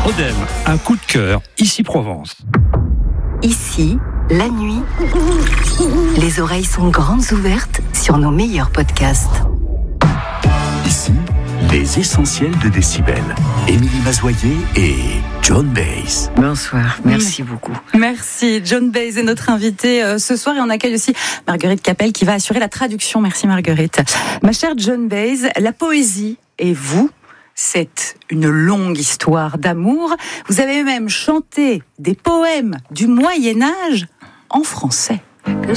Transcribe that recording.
Odem, un coup de cœur, ici Provence. Ici, la nuit, les oreilles sont grandes ouvertes sur nos meilleurs podcasts. Ici, les essentiels de Décibel. Émilie Mazoyer et John Baez. Bonsoir, merci beaucoup. Merci, John Baez est notre invité ce soir et on accueille aussi Marguerite Capel qui va assurer la traduction. Merci Marguerite. Ma chère John Baez, la poésie et vous, c'est une longue histoire d'amour. Vous avez même chanté des poèmes du Moyen-Âge en français. Que